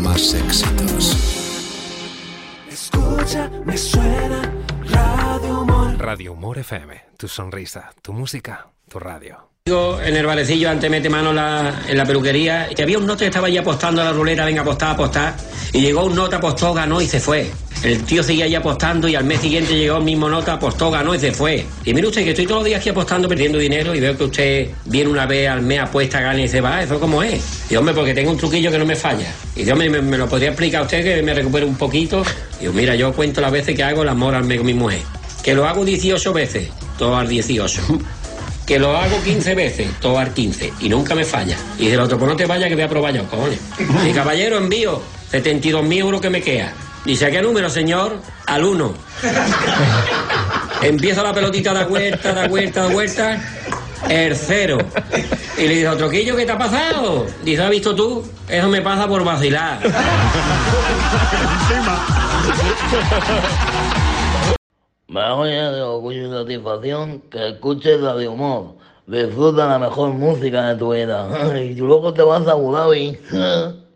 más éxitos. Escucha, me suena Radio Humor. Radio Humor FM, tu sonrisa, tu música, tu radio. En el barecillo, antes mete mano en la peluquería, y había un nota que estaba ya apostando a la ruleta, venga, apostar, y llegó un nota, apostó, ganó y se fue. El tío seguía ahí apostando y al mes siguiente llegó el mismo nota, apostó, ganó y se fue. Y mire usted que estoy todos los días aquí apostando, perdiendo dinero, y veo que usted viene una vez al mes, apuesta, gana y se va. ¿Eso cómo es? Y hombre, porque tengo un truquillo que no me falla. Y Dios me lo podría explicar a usted, que me recupere un poquito. Y yo, mira, yo cuento las veces que hago el amor al mes con mi mujer. Que lo hago 18 veces, todo al 18. Que lo hago 15 veces, todo al 15. Y nunca me falla. Y dice el otro, pues no te vayas que voy a probar yo, cojones. Y caballero, envío 72.000 euros que me queda. Dice, ¿a qué número, señor? Al 1. Empieza la pelotita da vuelta, el 0. Y le dice, ¿Troquillo, qué te ha pasado? Dice, ¿has visto tú? Eso me pasa por vacilar. Me llena de orgullo y satisfacción que escuches Radio Humor. Disfruta la mejor música de tu vida. Y luego te vas a Abu Dhabi.